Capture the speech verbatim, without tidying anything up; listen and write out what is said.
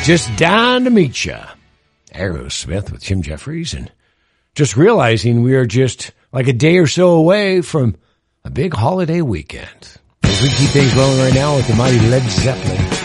Just down to meet ya. Aerosmith with Jim Jeffries, and just realizing we are just like a day or so away from a big holiday weekend. As we keep things rolling right now with the mighty Led Zeppelin.